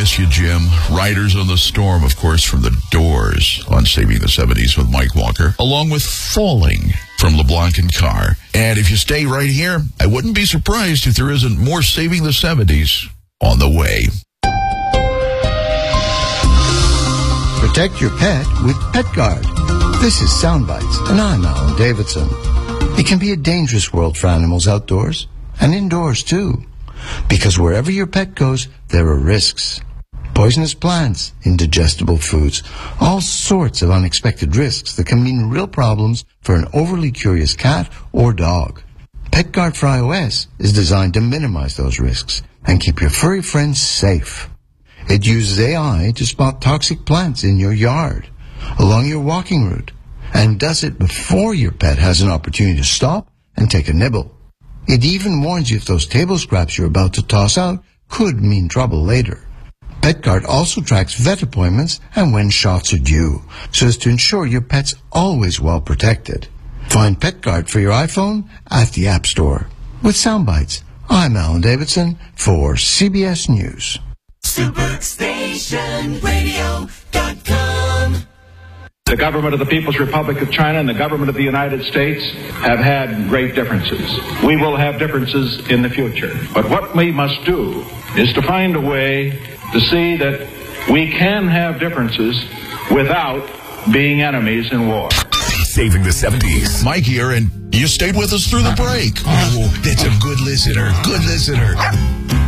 miss you, Jim. Riders on the Storm, of course, from The Doors on Saving the 70s with Mike Walker, along with Falling from LeBlanc and Carr. And if you stay right here, I wouldn't be surprised if there isn't more Saving the 70s on the way. Protect your pet with PetGuard. This is Soundbites, and I'm Alan Davidson. It can be a dangerous world for animals outdoors and indoors too, because wherever your pet goes, there are risks. Poisonous plants, indigestible foods, all sorts of unexpected risks that can mean real problems for an overly curious cat or dog. PetGuard for iOS is designed to minimize those risks and keep your furry friends safe. It uses AI to spot toxic plants in your yard, along your walking route, and does it before your pet has an opportunity to stop and take a nibble. It even warns you if those table scraps you're about to toss out could mean trouble later. PetGuard also tracks vet appointments and when shots are due, so as to ensure your pet's always well protected. Find PetGuard for your iPhone at the App Store. With Soundbites, I'm Alan Davidson for CBS News. SuperStationRadio.com. The government of the People's Republic of China and the government of the United States have had great differences. We will have differences in the future. But what we must do is to find a way to see that we can have differences without being enemies in war. Saving the 70s. Mike here, and you stayed with us through the break. Oh, that's a good listener. Good listener.